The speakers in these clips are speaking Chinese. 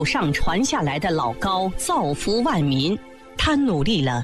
上传下来的老高造福万民，他努力了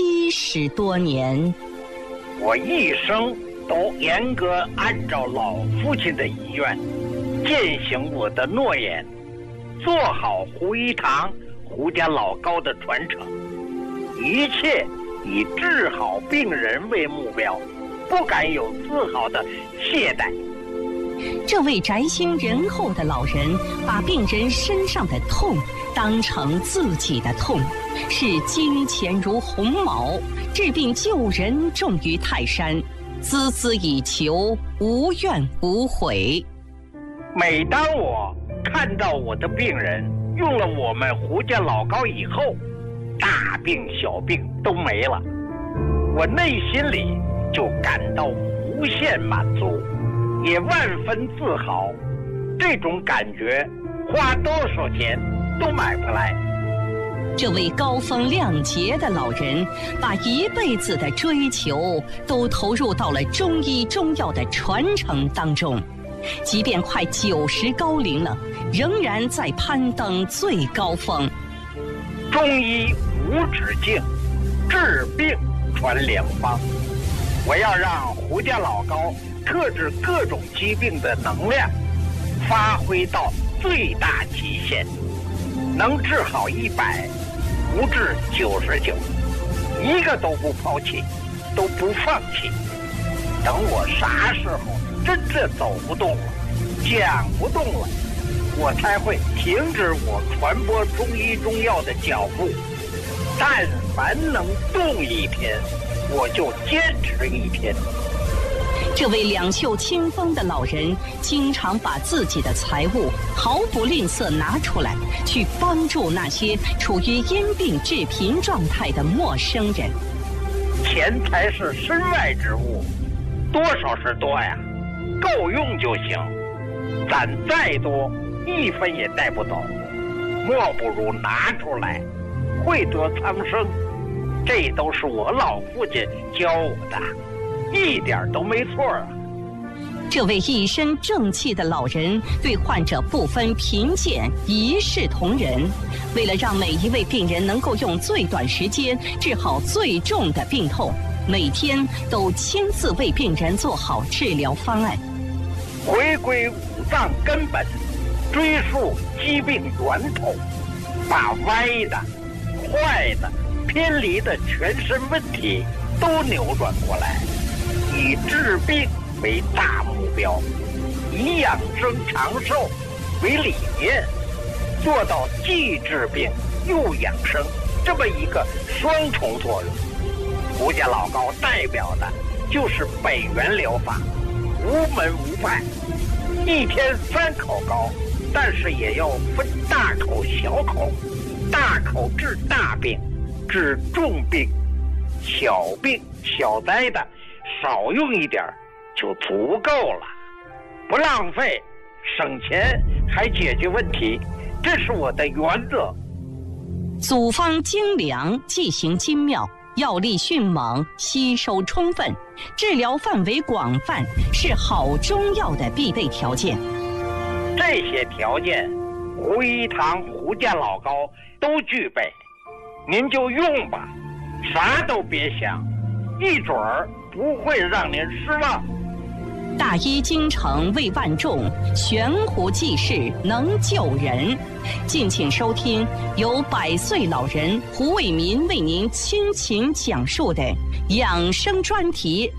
70多年。 我一生都严格按照老父亲的遗愿，践行我的诺言，做好胡一堂胡家老高的传承，一切以治好病人为目标，不敢有丝毫的懈怠。 这位宅心仁厚的老人，把病人身上的痛当成自己的痛，视金钱如鸿毛，治病救人重于泰山，孜孜以求，无怨无悔。 每当我看到我的病人用了我们胡家老高以后，大病小病都没了，我内心里就感到无限满足，也万分自豪。这种感觉花多少钱都买不来。 这位高风亮节的老人，把一辈子的追求都投入到了中医中药的传承当中，即便快90高龄了，仍然在攀登最高峰。 中医无止境，治病传良方。我要让胡家老高克制各种疾病的能量发挥到最大极限，能治好100，不治99，一个都不抛弃，都不放弃。等我啥时候真正走不动了，讲不动了，我才会停止我传播中医中药的脚步。但凡能动一天，我就坚持一天。 这位两袖清风的老人，经常把自己的财物毫不吝啬拿出来，去帮助那些处于因病致贫状态的陌生人。 钱财是身外之物，多少是多呀，够用就行。攒再多，1分也带不走，莫不如拿出来，惠泽苍生。这都是我老父亲教我的，一点都没错啊。 这位一身正气的老人对患者不分贫贱，一视同仁。为了让每一位病人能够用最短时间治好最重的病痛，每天都亲自为病人做好治疗方案。 回归五脏根本，追溯疾病源头，把歪的、坏的、偏离的全身问题都扭转过来，以治病为大目标，以养生长寿为理念，做到既治病又养生这么一个双重作用。胡家老高代表的就是北元疗法，无门无派，一天3口高，但是也要分大口小口，大口治大病，治重病，小病小灾的少用一点就足够了，不浪费，省钱还解决问题，这是我的原则。 组方精良，剂行精妙，药力迅猛，吸收充分，治疗范围广泛，是好中药的必备条件。 这些条件，胡一堂胡家老高都具备，您就用吧，啥都别想，一准儿不会让您失望。 大医精诚为万众，悬壶济世能救人。敬请收听由100岁老人胡卫民为您倾情讲述的养生专题。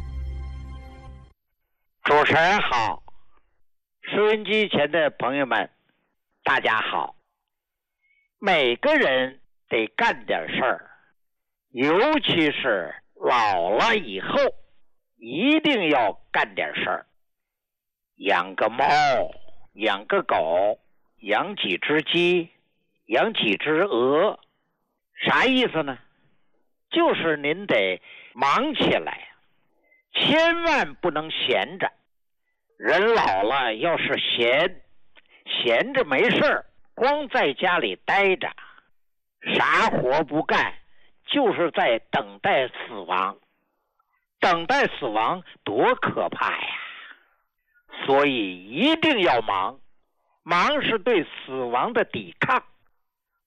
主持人好，收音机前的朋友们，大家好。每个人得干点事儿，尤其是老了以后，一定要干点事儿。养个猫，养个狗，养几只鸡，养几只鹅，啥意思呢？就是您得忙起来，千万不能闲着。人老了要是闲着没事儿，光在家里待着，啥活不干，就是在等待死亡。等待死亡多可怕呀！所以一定要忙，忙是对死亡的抵抗，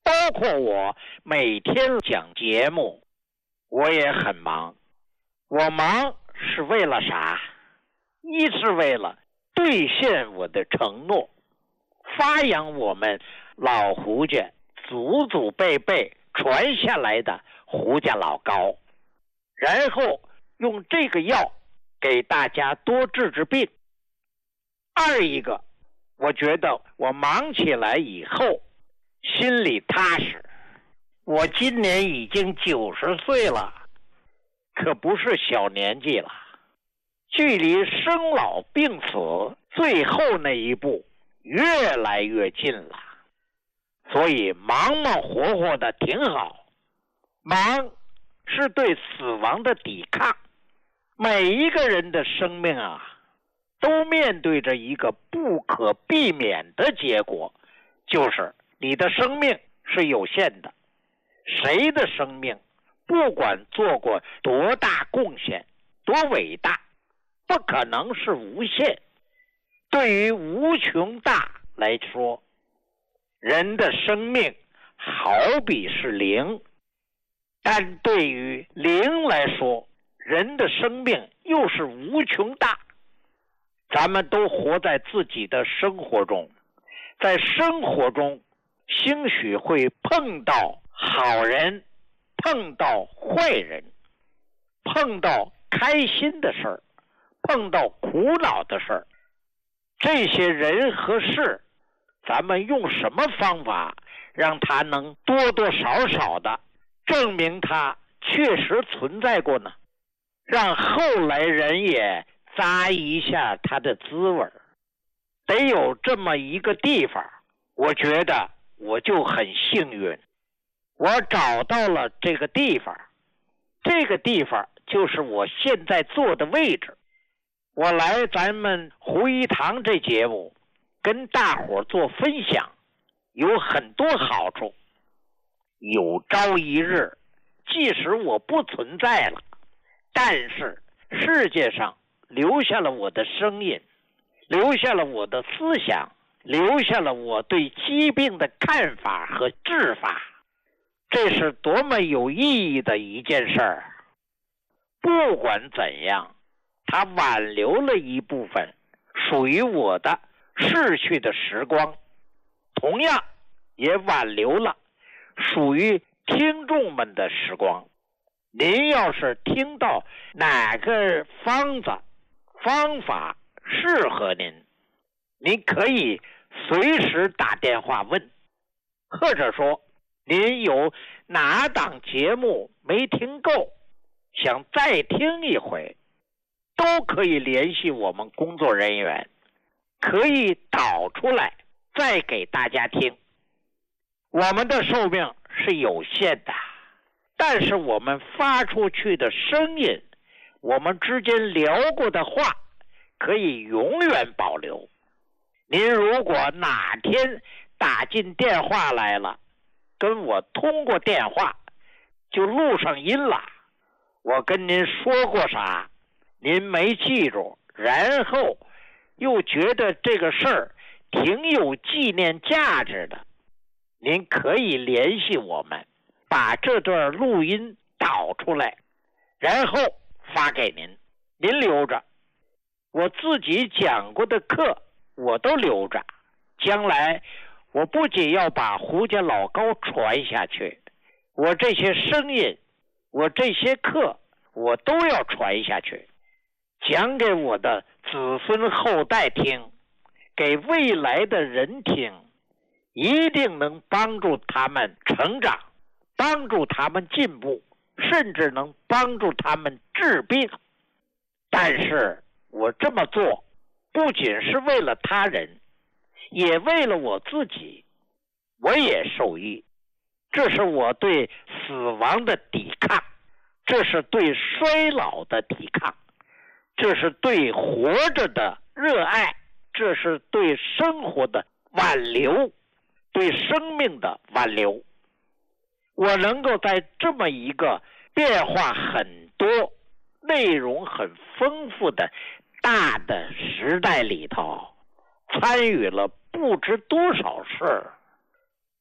包括我每天讲节目，我也很忙。我忙是为了啥？一是为了兑现我的承诺，发扬我们老胡家祖祖辈辈传下来的胡家老高，然后用这个药给大家多治治病。二一个，我觉得我忙起来以后心里踏实。我今年已经90岁了，可不是小年纪了，距离生老病死最后那一步越来越近了。所以忙忙活活的挺好。忙是对死亡的抵抗。每一个人的生命啊，都面对着一个不可避免的结果，就是你的生命是有限的。谁的生命不管做过多大贡献，多伟大，不可能是无限。对于无穷大来说，人的生命好比是零，但对于零来说，人的生命又是无穷大。咱们都活在自己的生活中，在生活中兴许会碰到好人，碰到坏人，碰到开心的事儿，碰到苦恼的事儿。这些人和事，咱们用什么方法让它能多多少少的证明它确实存在过呢？让后来人也咂一下它的滋味。得有这么一个地方，我觉得我就很幸运。我找到了这个地方，这个地方就是我现在坐的位置。我来咱们胡一堂这节目跟大伙做分享，有很多好处。有朝一日，即使我不存在了，但是世界上留下了我的声音，留下了我的思想，留下了我对疾病的看法和治法。这是多么有意义的一件事儿！不管怎样，它挽留了一部分属于我的逝去的时光，同样也挽留了属于听众们的时光。您要是听到哪个方法适合您，您可以随时打电话问，或者说您有哪档节目没听够，想再听一回，都可以联系我们工作人员，可以导出来再给大家听。我们的寿命是有限的，但是我们发出去的声音，我们之间聊过的话，可以永远保留。您如果哪天打进电话来了，跟我通过电话就录上音了，我跟您说过啥，您没记住，然后又觉得这个事儿挺有纪念价值的，您可以联系我们，把这段录音导出来，然后发给您，您留着。我自己讲过的课我都留着，将来我不仅要把胡家老高传下去，我这些声音，我这些课我都要传下去，讲给我的子孙后代听，给未来的人听，一定能帮助他们成长，帮助他们进步，甚至能帮助他们治病。但是我这么做不仅是为了他人，也为了我自己，我也受益。这是我对死亡的抵抗，这是对衰老的抵抗，这是对活着的热爱，这是对生活的挽留，对生命的挽留。我能够在这么一个变化很多、内容很丰富的大的时代里头，参与了不知多少事儿。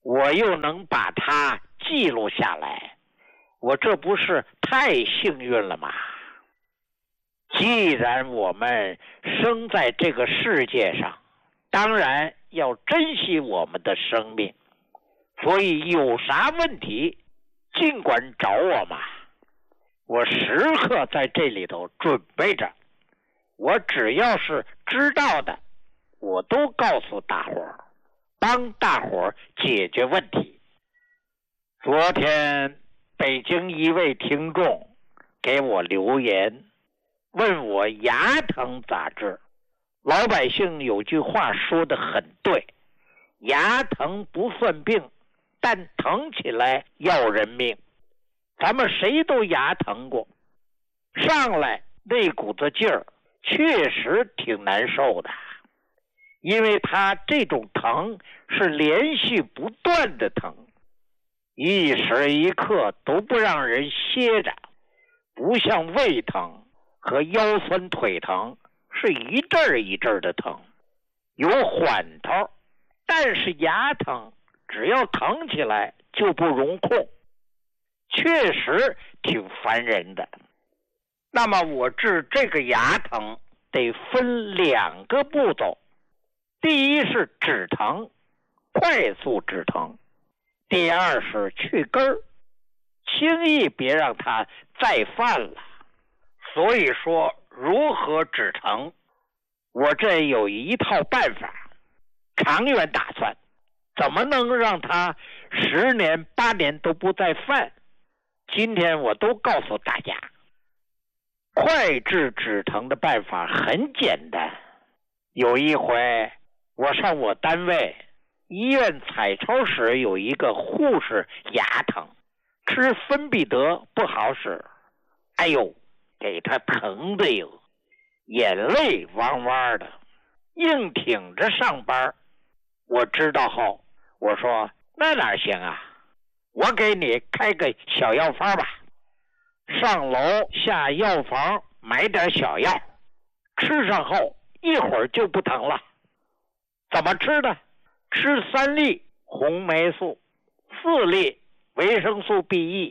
我又能把它记录下来，我这不是太幸运了吗？既然我们生在这个世界上，当然要珍惜我们的生命，所以有啥问题尽管找我嘛，我时刻在这里头准备着，我只要是知道的，我都告诉大伙儿，帮大伙儿解决问题。昨天北京一位听众给我留言，问我牙疼咋治。老百姓有句话说得很对，牙疼不算病，但疼起来要人命。咱们谁都牙疼过，上来那股子劲儿确实挺难受的，因为他这种疼是连续不断的疼，一时一刻都不让人歇着，不像胃疼和腰酸腿疼是一阵儿一阵儿的疼，有缓头，但是牙疼只要疼起来就不容控，确实挺烦人的。那么我治这个牙疼得分2个步骤，第一是止疼，快速止疼；第二是去根儿，轻易别让它再犯了。所以说如何止疼，我这有一套办法，长远打算，怎么能让它10年8年都不再犯，今天我都告诉大家。快治止疼的办法很简单，有一回我上我单位医院彩超室，有一个护士牙疼，吃芬必得不好使，哎呦，给他疼的哟，眼泪汪汪的，硬挺着上班。我知道后，我说那哪行啊，我给你开个小药方吧。上楼下药房买点小药，吃上后一会儿就不疼了。怎么吃的？吃3粒红霉素，4粒维生素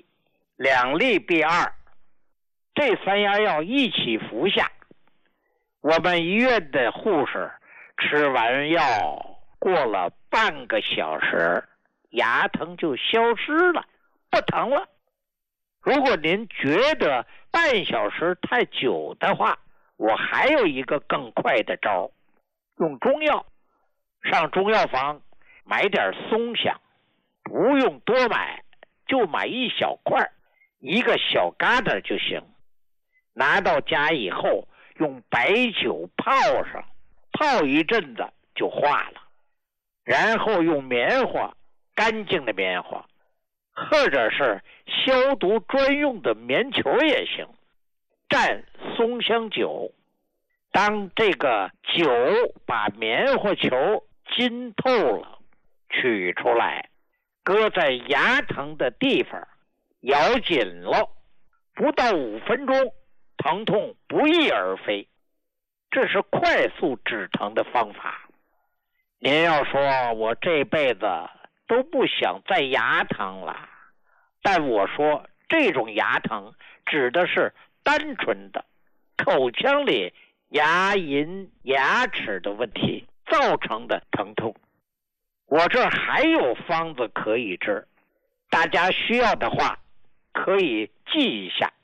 B1，2粒 B2，这3样药一起服下。我们医院的护士吃完药过了半个小时，牙疼就消失了，不疼了。如果您觉得半小时太久的话，我还有一个更快的招，用中药。上中药房买点松香，不用多买，就买一小块，一个小疙瘩就行。拿到家以后用白酒泡上，泡一阵子就化了，然后用棉花，干净的棉花，或者是消毒专用的棉球也行，蘸松香酒。当这个酒把棉花球浸透了，取出来，搁在牙疼的地方，咬紧了，不到5分钟，疼痛不翼而飞。这是快速止疼的方法。您要说我这辈子都不想再牙疼了，但我说这种牙疼指的是单纯的口腔里牙龈牙齿的问题造成的疼痛。我这还有方子可以治，大家需要的话可以记一下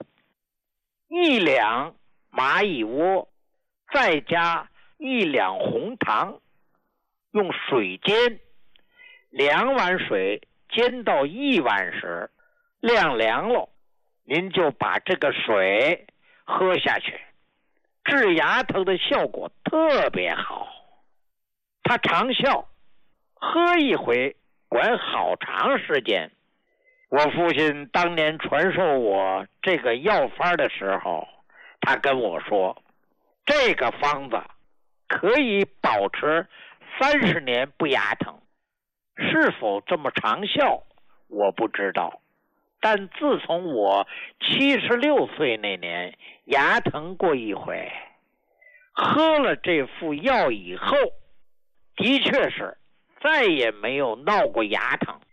：1两蚂蚁窝，再加1两红糖，用水煎，2碗水煎到1碗时，晾凉了，您就把这个水喝下去，治牙疼的效果特别好。它长效，喝一回管好长时间。我父亲当年传授我这个药方的时候，他跟我说，这个方子可以保持30年不牙疼。是否这么长效我不知道，但自从我76岁那年牙疼过一回，喝了这副药以后，的确是再也没有闹过牙疼。